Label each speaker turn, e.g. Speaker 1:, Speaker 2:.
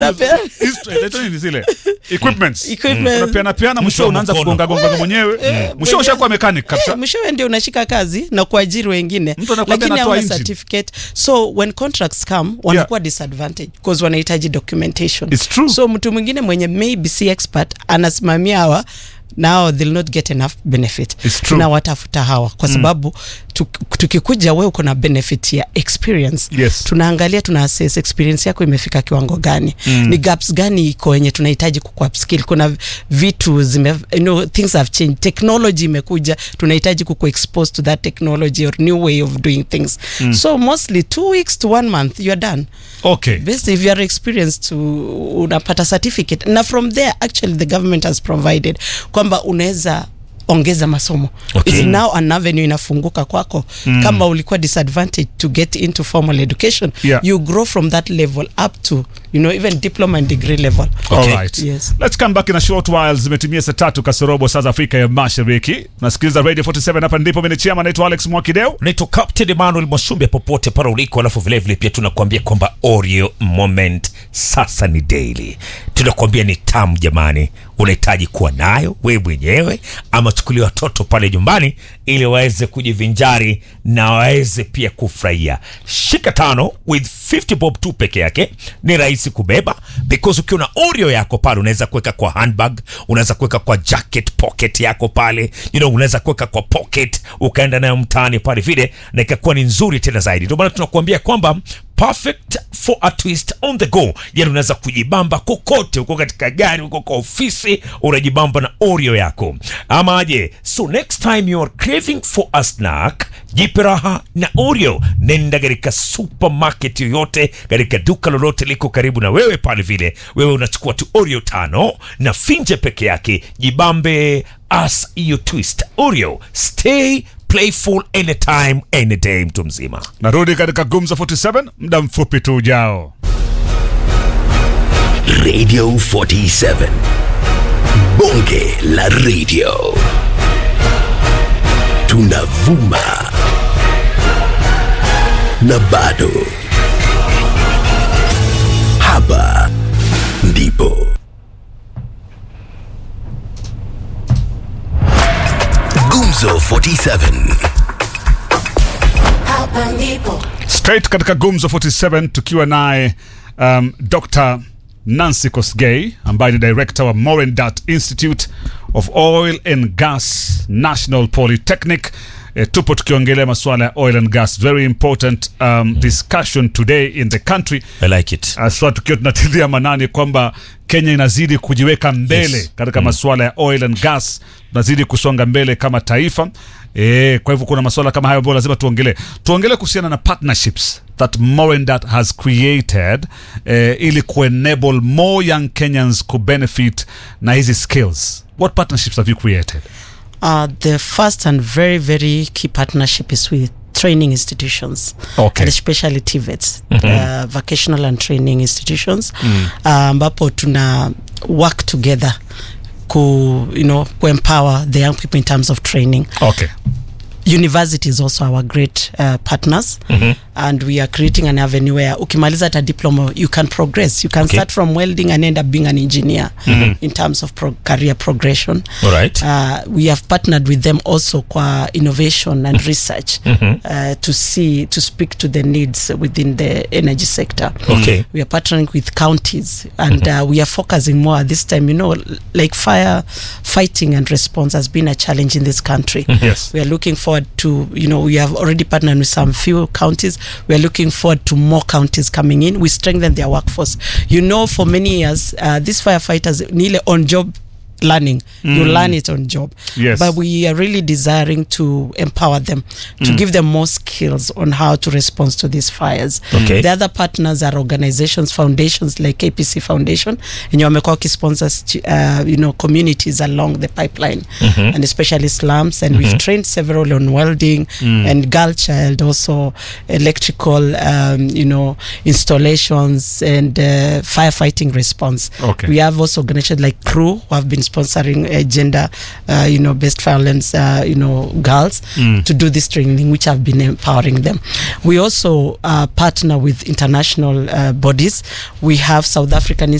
Speaker 1: zile equipments. Unapeana mwisho unaanza kugonga mwenyewe. Mwisho ushakuwa mechanic kabisa.
Speaker 2: Mwisho ndio unashika kazi na kuajiri wengine. Lakini hauna certificate. So when contracts come, wanakuwa disadvantage because wanahitaji documentation.
Speaker 1: It's true.
Speaker 2: So mtu mwingine mwenye maybe si expert anasimamia hawa, now they'll not get enough benefit. Na watafuta hawa kwa sababu tukikuja wewe uko na benefit ya experience.
Speaker 1: Yes.
Speaker 2: Tunaangalia, tuna assess experience yako imefika kiwango gani. Ni gaps gani iko wenye tunahitaji kukuupskill. Kuna vitu things have changed. Technology imekuja, tunahitaji exposed to that technology or new way of doing things. So mostly 2 weeks to 1 month you are done.
Speaker 1: Okay.
Speaker 2: Basically if you are experienced unapata certificate. Na from there actually the government has provided kwamba unaweza ongeza masomo.
Speaker 3: Okay.
Speaker 2: It's now an avenue inafunguka kwako. Kama ulikuwa disadvantaged to get into formal education, you grow from that level up to even diploma and degree level.
Speaker 1: Okay. All right.
Speaker 2: Yes.
Speaker 1: Let's come back in a short while. Zimetimia saa 3 kasorobo saa za Afrika ya Mashariki. Nasikiliza Radio 47 hapa ndipo mimi ni Chiama, naitwa Alex Mwakideu.
Speaker 3: Naitwa Captain Emmanuel Mwashumbe popote pale uliko, alafu vile vile pia tunakuambia kwamba Oreo moment sasa ni daily. Tunakuambia ni tamu jamani. Unahitaji kuwa nayo wewe mwenyewe ama chukulia watoto pale nyumbani ili waweze kujivinjari na waweze pia kufurahia. Shika 5 with 50 bob tu peke yake. Ni rahisi kubeba because ukiwa na Oreo yako pale unaweza kuweka kwa handbag, unaweza kuweka kwa jacket pocket yako pale, unaweza kuweka kwa pocket ukaenda nayo mtaani pale vile na ikakuwa ni nzuri tena zaidi. Ndio maana tunakuambia kwamba perfect for a twist on the go. Yani unaweza kujibamba kokote, uko katika gari, uko kwa ofisi, unajibamba na Oreo yako. Ama aje, so next time you are craving for a snack, jipe raha na Oreo. Nenda katika supermarket yoyote, katika duka lolote liko karibu na wewe pale vile. Wewe unachukua tu Oreo 5 na finje peke yake, jibambe as your twist. Oreo, stay playful anytime, any day mtu mzima.
Speaker 1: Narudi katika Gumzo 47 muda mfupi tu ujao.
Speaker 4: Radio 47 Bonge la Radio. Tunavuma na bado hapa ndipo Gumzo 47.
Speaker 5: Hapa ndipo
Speaker 1: Straight katika Gumzo 47 tukiwa naye Dr. Nancy Kosgei ambaye ni director wa Morendat Institute of Oil and Gas National Polytechnic. Tupo tukiongelea masuala ya oil and gas, very important discussion today in the country.
Speaker 3: I like it.
Speaker 1: Aswa tukiwa tunatilia manani kwamba Kenya inazidi kujiweka mbele katika masuala ya oil and gas, tunazidi kusonga mbele kama taifa. Kwa hivyo kuna masuala kama hayo ambayo lazima tuongelee kuhusiana na partnerships that Morendat has created ili ku-enable more young Kenyans to benefit na hizi skills. What partnerships have you created?
Speaker 2: The first and very, very key partnership is with training institutions,
Speaker 1: okay,
Speaker 2: and especially TVETs, vocational and training institutions, ambapo tuna work together to empower the young people in terms of training.
Speaker 1: Okay.
Speaker 2: Universities also our great partners, and we are creating an avenue where ukimaliza ta diploma you can progress, you can start from welding and end up being an engineer in terms of career progression.
Speaker 3: All right.
Speaker 2: We have partnered with them also kwa innovation and research to speak to the needs within the energy sector.
Speaker 3: Okay.
Speaker 2: We are partnering with counties and we are focusing more at this time, like fire fighting and response has been a challenge in this country.
Speaker 1: Yes.
Speaker 2: We are looking forward to, we have already partnered with some few counties. We are looking forward to more counties coming in. We strengthen their workforce. For many years, these firefighters need on-job learning. You learn it on job.
Speaker 1: Yes.
Speaker 2: But we are really desiring to empower them, to give them more skills on how to respond to these fires.
Speaker 3: Okay.
Speaker 2: The other partners are organizations, foundations like KPC Foundation, and wamekuwa sponsors communities along the pipeline, and especially slums, and we've trained several on welding and girl child, also electrical installations and firefighting response.
Speaker 1: Okay.
Speaker 2: We have also organizations like Crew who have been sponsoring gender, based violence, girls to do this training, which have been empowering them. We also partner with international bodies. We have South African